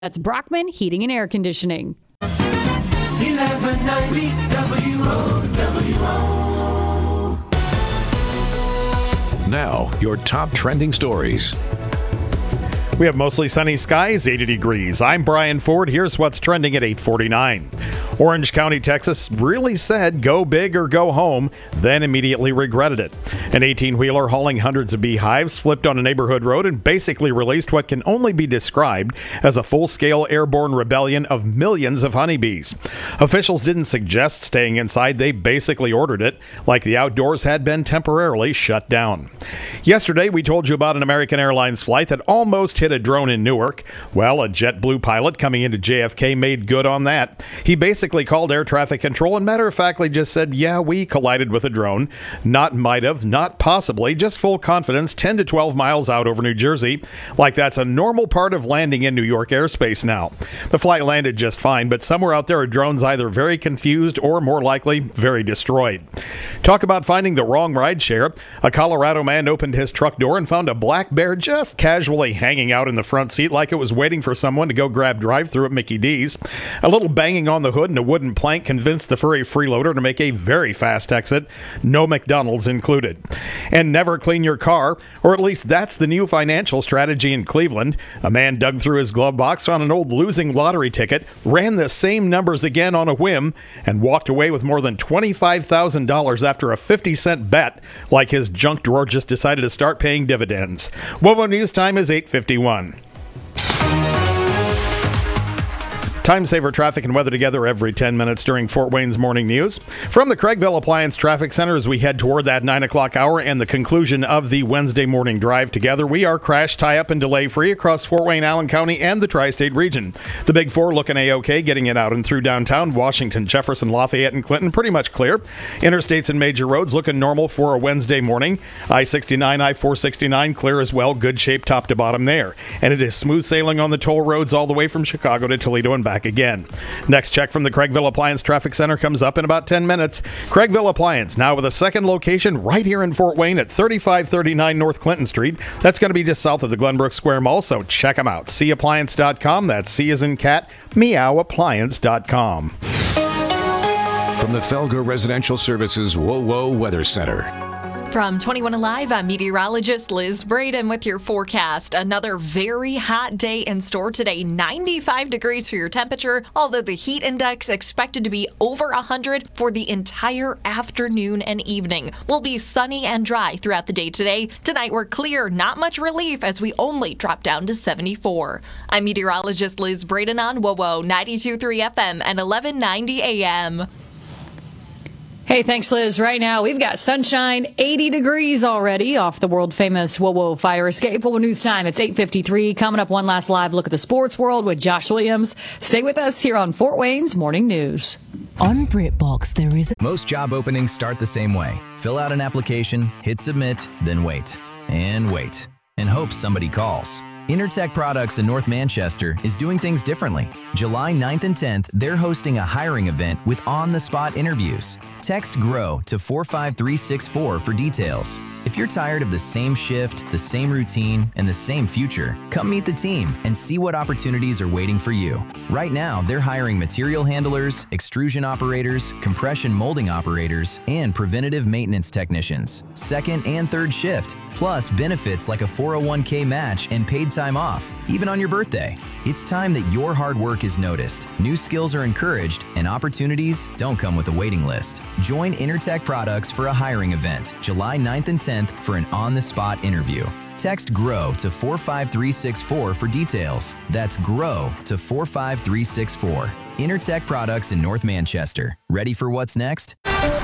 That's Brockman Heating and Air Conditioning. 1190 WOWO. Now, your top trending stories. We have mostly sunny skies, 80 degrees. I'm Brian Ford. Here's what's trending at 8:49. Orange County, Texas really said go big or go home, then immediately regretted it. An 18-wheeler hauling hundreds of beehives flipped on a neighborhood road and basically released what can only be described as a full-scale airborne rebellion of millions of honeybees. Officials didn't suggest staying inside. They basically ordered it, like the outdoors had been temporarily shut down. Yesterday, we told you about an American Airlines flight that almost hit a drone in Newark. Well, a JetBlue pilot coming into JFK made good on that. He basically called air traffic control and matter-of-factly just said, yeah, we collided with a drone. Not might have, not possibly, just full confidence 10 to 12 miles out over New Jersey. Like that's a normal part of landing in New York airspace now. The flight landed just fine, but somewhere out there a drone's either very confused or more likely very destroyed. Talk about finding the wrong rideshare. A Colorado man opened his truck door and found a black bear just casually hanging out in the front seat like it was waiting for someone to go grab drive-thru at Mickey D's. A little banging on the hood and a wooden plank convinced the furry freeloader to make a very fast exit. No McDonald's included. And never clean your car, or at least that's the new financial strategy in Cleveland. A man dug through his glove box, found an old losing lottery ticket, ran the same numbers again on a whim, and walked away with more than $25,000 after a 50-cent bet, like his junk drawer just decided to start paying dividends. WOWO News Time is 8:51. Time saver traffic and weather together every 10 minutes during Fort Wayne's morning news. From the Craigville Appliance Traffic Center as we head toward that 9 o'clock hour and the conclusion of the Wednesday morning drive together, we are crash, tie-up, and delay-free across Fort Wayne, Allen County, and the Tri-State region. The Big Four looking A-OK, getting it out and through downtown. Washington, Jefferson, Lafayette, and Clinton pretty much clear. Interstates and major roads looking normal for a Wednesday morning. I-69, I-469 clear as well. Good shape top to bottom there. And it is smooth sailing on the toll roads all the way from Chicago to Toledo and back again. Next check from the Craigville Appliance Traffic Center comes up in about 10 minutes. Craigville Appliance, now with a second location right here in Fort Wayne at 3539 North Clinton Street. That's going to be just south of the Glenbrook Square Mall, so check them out. Seappliance.com. That's C as in cat, meowappliance.com. From the Felger Residential Services WOWO Weather Center. From 21 Alive, I'm meteorologist Liz Braden with your forecast. Another very hot day in store today. 95 degrees for your temperature, although the heat index expected to be over 100 for the entire afternoon and evening. Will be sunny and dry throughout the day today. Tonight we're clear, not much relief as we only drop down to 74. I'm meteorologist Liz Braden on WOWO 92.3 FM and 1190 AM. Hey, thanks, Liz. Right now, we've got sunshine, 80 degrees already off the world-famous WOWO fire escape. WOWO News Time, it's 8:53. Coming up, one last live look at the sports world with Josh Williams. Stay with us here on Fort Wayne's Morning News. On BritBox, there is... Most job openings start the same way. Fill out an application, hit submit, then wait. And wait. And hope somebody calls. Intertech Products in North Manchester is doing things differently. July 9th and 10th, they're hosting a hiring event with on-the-spot interviews. Text GROW to 45364 for details. If you're tired of the same shift, the same routine, and the same future, come meet the team and see what opportunities are waiting for you. Right now, they're hiring material handlers, extrusion operators, compression molding operators, and preventative maintenance technicians. Second and third shift, plus benefits like a 401k match and paid time off, even on your birthday. It's time that your hard work is noticed, new skills are encouraged, and opportunities don't come with a waiting list. Join Intertech Products for a hiring event, July 9th and 10th for an on-the-spot interview. Text GROW to 45364 for details. That's GROW to 45364. Intertech Products in North Manchester. Ready for what's next?